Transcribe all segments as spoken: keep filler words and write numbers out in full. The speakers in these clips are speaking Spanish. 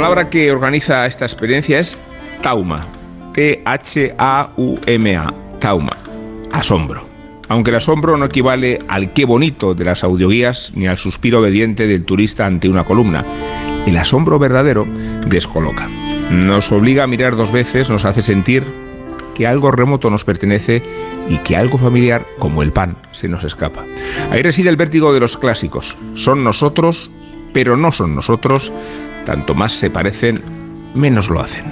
palabra que organiza esta experiencia es tauma. T H A U M A. Tauma. Asombro. Aunque el asombro no equivale al qué bonito de las audioguías ni al suspiro obediente del turista ante una columna. El asombro verdadero descoloca. Nos obliga a mirar dos veces, nos hace sentir que algo remoto nos pertenece y que algo familiar, como el pan, se nos escapa. Ahí reside el vértigo de los clásicos. Son nosotros, pero no son nosotros. Tanto más se parecen, menos lo hacen.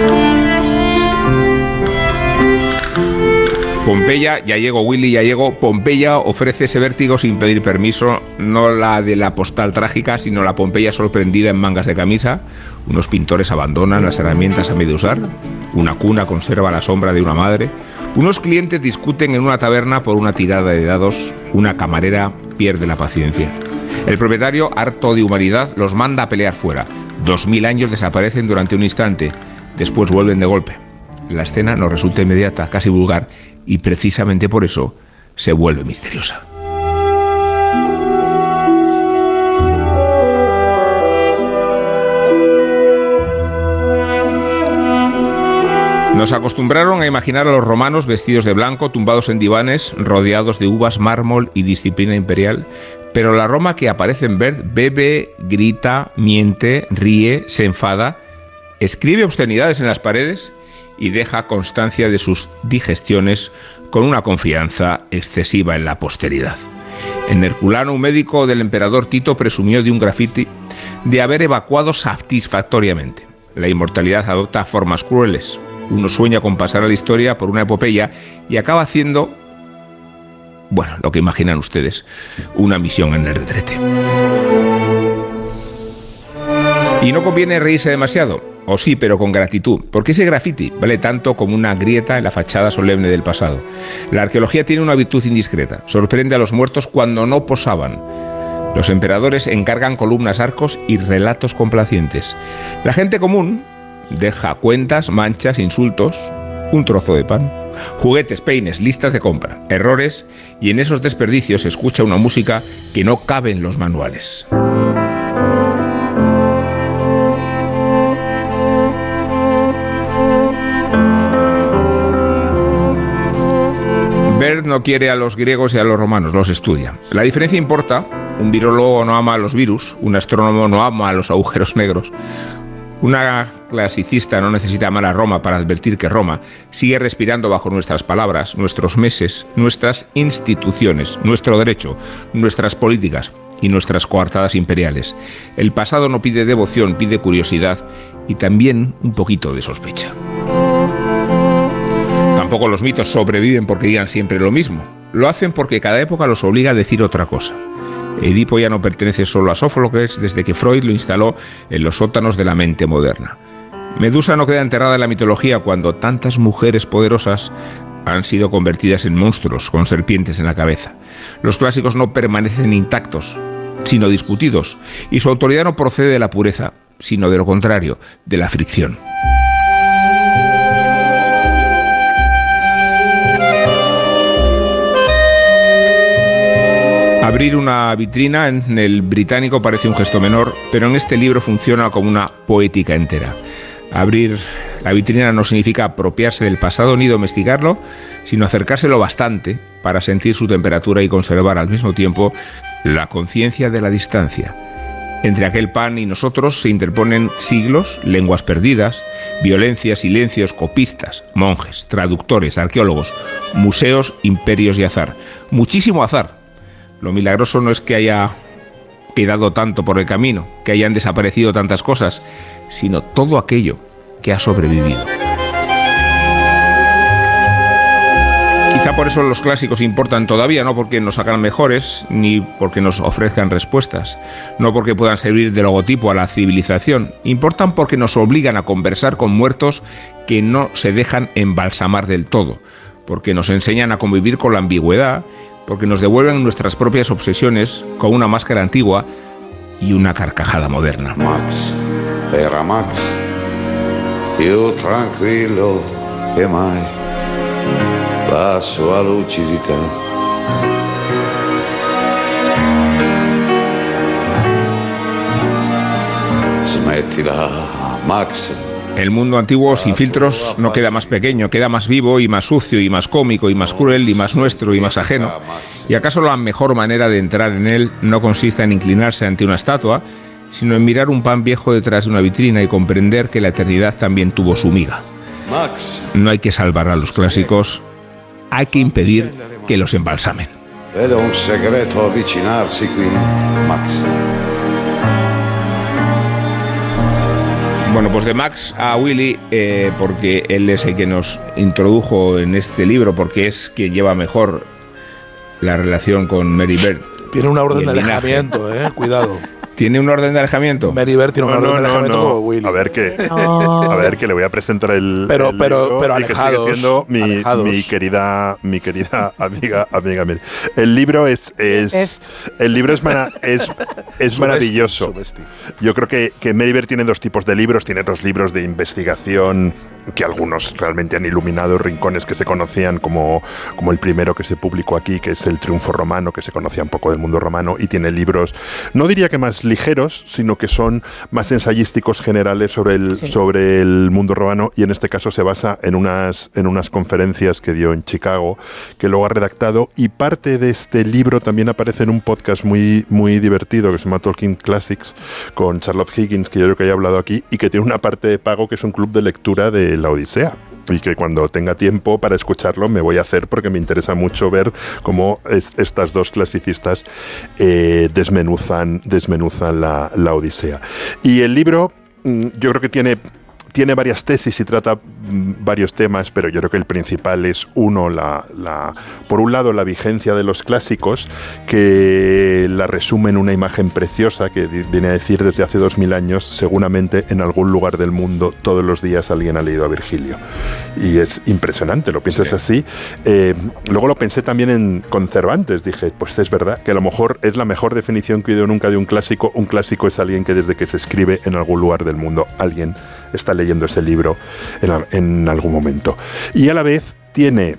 Pompeya, ya llego Willy, ya llego. Pompeya ofrece ese vértigo sin pedir permiso, no la de la postal trágica, sino la Pompeya sorprendida en mangas de camisa. Unos pintores abandonan las herramientas a medio usar, una cuna conserva la sombra de una madre, unos clientes discuten en una taberna por una tirada de dados, una camarera pierde la paciencia. El propietario, harto de humanidad, los manda a pelear fuera. Dos mil años desaparecen durante un instante, después vuelven de golpe. La escena nos resulta inmediata, casi vulgar, y precisamente por eso se vuelve misteriosa. Nos acostumbraron a imaginar a los romanos vestidos de blanco, tumbados en divanes, rodeados de uvas, mármol y disciplina imperial, pero la Roma que aparece en Bert bebe, grita, miente, ríe, se enfada, escribe obscenidades en las paredes y deja constancia de sus digestiones con una confianza excesiva en la posteridad. En Herculano, un médico del emperador Tito presumió de un grafiti de haber evacuado satisfactoriamente. La inmortalidad adopta formas crueles. Uno sueña con pasar a la historia por una epopeya y acaba haciendo, bueno, lo que imaginan ustedes, una misión en el retrete. Y no conviene reírse demasiado, o sí, pero con gratitud, porque ese graffiti vale tanto como una grieta en la fachada solemne del pasado. La arqueología tiene una virtud indiscreta, sorprende a los muertos cuando no posaban. Los emperadores encargan columnas, arcos y relatos complacientes. La gente común deja cuentas, manchas, insultos, un trozo de pan, juguetes, peines, listas de compra, errores, y en esos desperdicios se escucha una música que no cabe en los manuales. Bert no quiere a los griegos y a los romanos, los estudia. La diferencia importa. Un virólogo no ama a los virus, un astrónomo no ama a los agujeros negros. Una clasicista no necesita amar a Roma para advertir que Roma sigue respirando bajo nuestras palabras, nuestros meses, nuestras instituciones, nuestro derecho, nuestras políticas y nuestras coartadas imperiales. El pasado no pide devoción, pide curiosidad y también un poquito de sospecha. Tampoco los mitos sobreviven porque digan siempre lo mismo. Lo hacen porque cada época los obliga a decir otra cosa. Edipo ya no pertenece solo a Sófocles desde que Freud lo instaló en los sótanos de la mente moderna. Medusa no queda enterrada en la mitología cuando tantas mujeres poderosas han sido convertidas en monstruos con serpientes en la cabeza. Los clásicos no permanecen intactos, sino discutidos, y su autoridad no procede de la pureza, sino de lo contrario, de la fricción. Abrir una vitrina en el Británico parece un gesto menor, pero en este libro funciona como una poética entera. Abrir la vitrina no significa apropiarse del pasado ni domesticarlo, sino acercárselo bastante para sentir su temperatura y conservar al mismo tiempo la conciencia de la distancia. Entre aquel pan y nosotros se interponen siglos, lenguas perdidas, violencias, silencios, copistas, monjes, traductores, arqueólogos, museos, imperios y azar. Muchísimo azar. Lo milagroso no es que haya quedado tanto por el camino, que hayan desaparecido tantas cosas, sino todo aquello que ha sobrevivido. Quizá por eso los clásicos importan todavía, no porque nos hagan mejores, ni porque nos ofrezcan respuestas, no porque puedan servir de logotipo a la civilización. Importan porque nos obligan a conversar con muertos que no se dejan embalsamar del todo, porque nos enseñan a convivir con la ambigüedad, porque nos devuelven nuestras propias obsesiones con una máscara antigua y una carcajada moderna. Max, era Max, più tranquillo che mai, la sua lucidità. smettila, Max. El mundo antiguo sin filtros no queda más pequeño, queda más vivo y más sucio y más cómico y más cruel y más nuestro y más ajeno. ¿Y acaso la mejor manera de entrar en él no consiste en inclinarse ante una estatua, sino en mirar un pan viejo detrás de una vitrina y comprender que la eternidad también tuvo su miga? No hay que salvar a los clásicos, hay que impedir que los embalsamen. Vedo un segreto avvicinarsi qui, Max. Bueno, pues de Max a Willy, eh, porque él es el que nos introdujo en este libro, porque es quien lleva mejor la relación con Mary Beard. Tiene una orden de alejamiento, eh, cuidado. ¿Tiene un orden de alejamiento? Mary Beard tiene una no, orden no, de alejamiento no, no. como Willy. A ver que, no. a ver que le voy a presentar el, pero, el pero, libro pero y que alejados, sigue siendo mi, alejados. mi querida, mi querida amiga, amiga Mary. El libro es, es, es. el libro es, mara, es, es maravilloso. Subesti. Yo creo que, que Mary Beard tiene dos tipos de libros. Tiene dos libros de investigación que algunos realmente han iluminado rincones que se conocían, como, como el primero que se publicó aquí, que es El Triunfo Romano, que se conocía un poco del mundo romano, y tiene libros, no diría que más ligeros, sino que son más ensayísticos generales sobre el, sí. sobre el mundo romano, y en este caso se basa en unas, en unas conferencias que dio en Chicago, que luego ha redactado, y parte de este libro también aparece en un podcast muy, muy divertido que se llama Talking Classics, con Charlotte Higgins, que yo creo que haya hablado aquí, y que tiene una parte de pago que es un club de lectura de la Odisea, y que cuando tenga tiempo para escucharlo me voy a hacer, porque me interesa mucho ver cómo es, estas dos clasicistas eh, desmenuzan, desmenuzan la, la Odisea. Y el libro, yo creo que tiene Tiene varias tesis y trata mm, varios temas, pero yo creo que el principal es, uno, la, la, por un lado, la vigencia de los clásicos, que la resume en una imagen preciosa que viene a decir: desde hace dos mil años, seguramente en algún lugar del mundo, todos los días alguien ha leído a Virgilio. Y es impresionante, lo piensas sí. así. Eh, luego lo pensé también en, con Cervantes, dije, pues es verdad, que a lo mejor es la mejor definición que he oído nunca de un clásico. Un clásico es alguien que desde que se escribe en algún lugar del mundo, alguien está leyendo ese libro en, en algún momento. Y a la vez tiene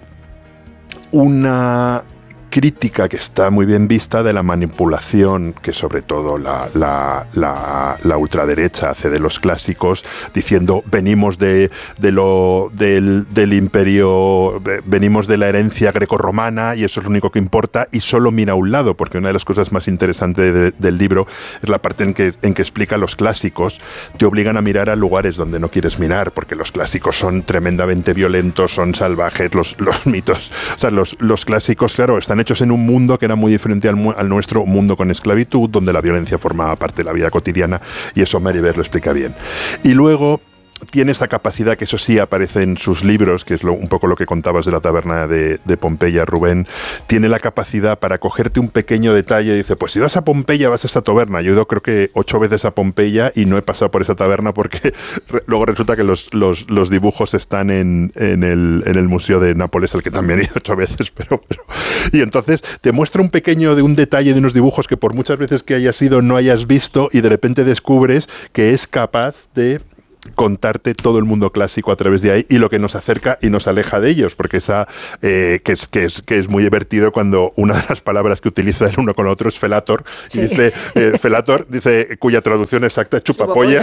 una crítica que está muy bien vista de la manipulación que sobre todo la, la, la, la ultraderecha hace de los clásicos, diciendo venimos de, de lo, del, del imperio, venimos de la herencia grecorromana y eso es lo único que importa, y solo mira a un lado, porque una de las cosas más interesantes de, del libro es la parte en que, en que explica los clásicos, te obligan a mirar a lugares donde no quieres mirar, porque los clásicos son tremendamente violentos, son salvajes, los, los mitos, o sea, los, los clásicos, claro, están hechos en un mundo que era muy diferente al, al nuestro, un mundo con esclavitud, donde la violencia formaba parte de la vida cotidiana, y eso Mary Beard lo explica bien. Y luego tiene esa capacidad, que eso sí aparece en sus libros, que es lo, un poco lo que contabas de la taberna de, de Pompeya, Rubén, tiene la capacidad para cogerte un pequeño detalle y dice, pues si vas a Pompeya vas a esta taberna. Yo he ido creo que ocho veces a Pompeya y no he pasado por esa taberna porque re, luego resulta que los, los, los dibujos están en, en, el, en el Museo de Nápoles, al que también he ido ocho veces, pero, pero... Y entonces te muestra un pequeño de un detalle de unos dibujos que por muchas veces que hayas ido no hayas visto, y de repente descubres que es capaz de contarte todo el mundo clásico a través de ahí, y lo que nos acerca y nos aleja de ellos, porque esa eh, que, es, que, es, que es muy divertido cuando una de las palabras que utiliza el uno con el otro es felator, sí. y dice eh, felator, dice, cuya traducción exacta es chupapollas,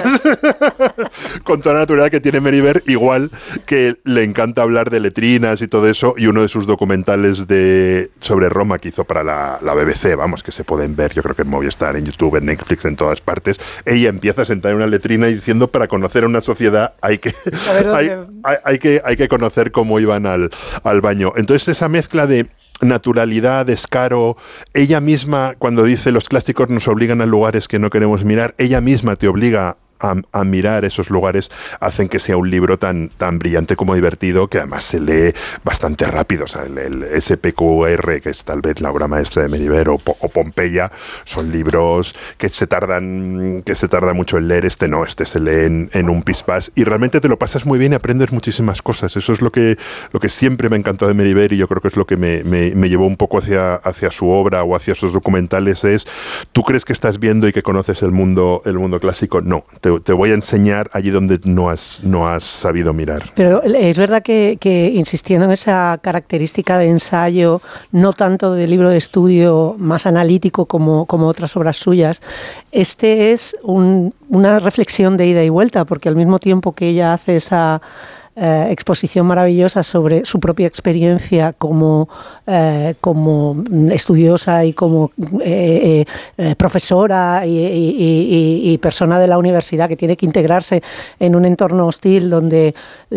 con toda la naturalidad que tiene Mary Beard, igual que le encanta hablar de letrinas y todo eso, y uno de sus documentales de sobre Roma que hizo para la, la B B C, vamos, que se pueden ver, yo creo que en Movistar, en YouTube, en Netflix, en todas partes, ella empieza a sentar en una letrina y diciendo, para conocer a una sociedad hay que, hay, hay, hay que, hay que conocer cómo iban al, al baño. Entonces esa mezcla de naturalidad, descaro, ella misma, cuando dice los clásicos nos obligan a lugares que no queremos mirar, ella misma te obliga A, a mirar esos lugares, hacen que sea un libro tan, tan brillante como divertido, que además se lee bastante rápido. O sea, el, el S P Q R, que es tal vez la obra maestra de Mary Beard, o, o Pompeya, son libros que se tardan que se tarda mucho en leer. Este no, este se lee en, en un pispás y realmente te lo pasas muy bien y aprendes muchísimas cosas. Eso es lo que, lo que siempre me ha encantado de Mary Beard, y yo creo que es lo que me, me, me llevó un poco hacia, hacia su obra o hacia sus documentales. Es, ¿tú crees que estás viendo y que conoces el mundo, el mundo clásico? No, te te, te voy a enseñar allí donde no has, no has sabido mirar. Pero es verdad que, que insistiendo en esa característica de ensayo, no tanto de libro de estudio más analítico como, como otras obras suyas, este es un, una reflexión de ida y vuelta, porque al mismo tiempo que ella hace esa Eh, exposición maravillosa sobre su propia experiencia como, eh, como estudiosa y como eh, eh, profesora y, y, y, y persona de la universidad que tiene que integrarse en un entorno hostil donde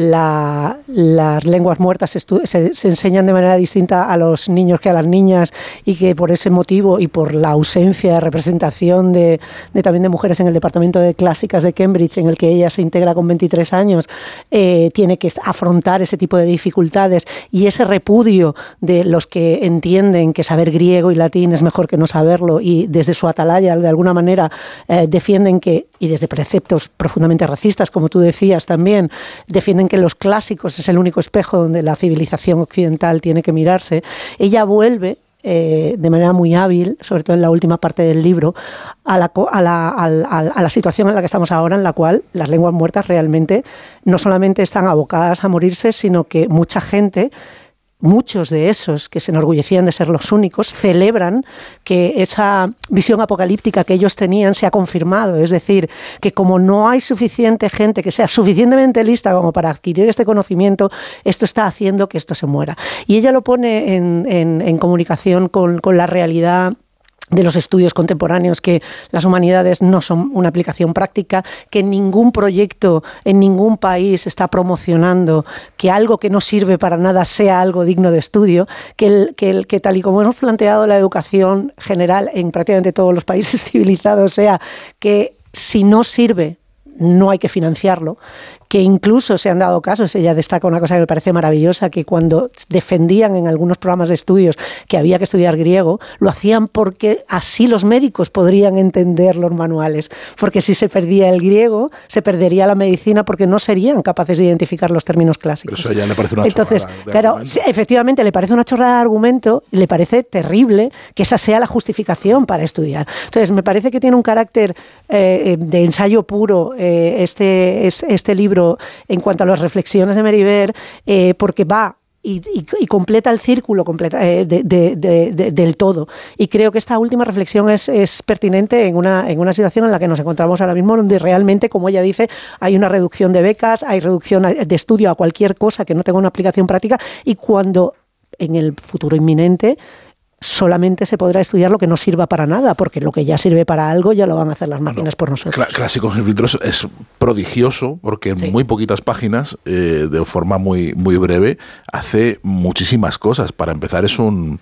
la, las lenguas muertas se, se, se enseñan de manera distinta a los niños que a las niñas, y que por ese motivo y por la ausencia de representación de, de también de mujeres en el departamento de clásicas de Cambridge, en el que ella se integra con veintitrés años, eh, tiene que afrontar ese tipo de dificultades, y ese repudio de los que entienden que saber griego y latín es mejor que no saberlo, y desde su atalaya de alguna manera eh, defienden que, y desde preceptos profundamente racistas, como tú decías también, defienden que los clásicos es el único espejo donde la civilización occidental tiene que mirarse. Ella vuelve Eh, de manera muy hábil, sobre todo en la última parte del libro, a la, a, la, a, la, a la situación en la que estamos ahora, en la cual las lenguas muertas realmente no solamente están abocadas a morirse, sino que mucha gente, muchos de esos que se enorgullecían de ser los únicos, celebran que esa visión apocalíptica que ellos tenían se ha confirmado. Es decir, que como no hay suficiente gente que sea suficientemente lista como para adquirir este conocimiento, esto está haciendo que esto se muera. Y ella lo pone en, en, en comunicación con, con la realidad de los estudios contemporáneos, que las humanidades no son una aplicación práctica, que ningún proyecto en ningún país está promocionando que algo que no sirve para nada sea algo digno de estudio, que, el, que, el, que tal y como hemos planteado la educación general en prácticamente todos los países civilizados, sea que si no sirve no hay que financiarlo, que incluso se han dado casos, ella destaca una cosa que me parece maravillosa, que cuando defendían en algunos programas de estudios que había que estudiar griego, lo hacían porque así los médicos podrían entender los manuales, porque si se perdía el griego, se perdería la medicina, porque no serían capaces de identificar los términos clásicos. Pero eso ya le parece una Entonces, chorrada de claro, argumento. sí, efectivamente le parece una chorrada de argumento, le parece terrible que esa sea la justificación para estudiar. Entonces, me parece que tiene un carácter eh, de ensayo puro eh, este, este libro en cuanto a las reflexiones de Merivert, eh, porque va y, y, y completa el círculo completa, eh, de, de, de, de, del todo. Y creo que esta última reflexión es, es pertinente en una, en una situación en la que nos encontramos ahora mismo, donde realmente, como ella dice, hay una reducción de becas, hay reducción de estudio a cualquier cosa que no tenga una aplicación práctica, y cuando en el futuro inminente solamente se podrá estudiar lo que no sirva para nada, porque lo que ya sirve para algo ya lo van a hacer las máquinas no, por nosotros. Clásicos sin filtros es prodigioso, porque en sí. muy poquitas páginas, eh, de forma muy, muy breve, hace muchísimas cosas. Para empezar, es un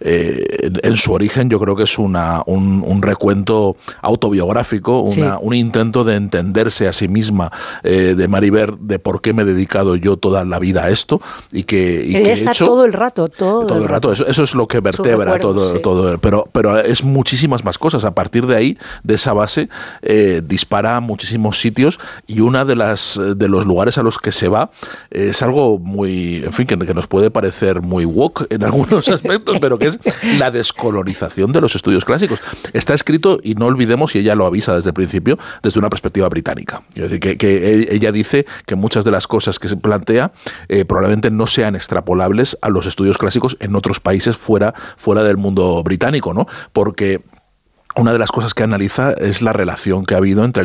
eh, en su origen yo creo que es una, un, un recuento autobiográfico, una, sí. un intento de entenderse a sí misma, eh, de Merivert, de por qué me he dedicado yo toda la vida a esto, y que, y Ella que está he hecho, todo el rato, todo, todo el rato. Eso, eso es lo que vertebra todo, sí. todo, pero, pero es muchísimas más cosas. A partir de ahí, de esa base, eh, dispara a muchísimos sitios, y una de las de los lugares a los que se va es algo muy, en fin, que, que nos puede parecer muy woke en algunos aspectos, pero que es la descolonización de los estudios clásicos. Está escrito, y no olvidemos, y ella lo avisa desde el principio, desde una perspectiva británica. Es decir, que, que ella dice que muchas de las cosas que se plantea eh, probablemente no sean extrapolables a los estudios clásicos en otros países fuera fuera del mundo británico, ¿no? Porque una de las cosas que analiza es la relación que ha habido entre